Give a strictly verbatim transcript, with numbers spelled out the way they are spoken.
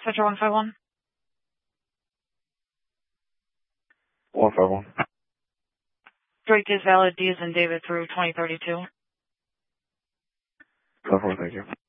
Center one five one. one five one. Drake is valid. D is in David through twenty thirty-two. ten four, thank you.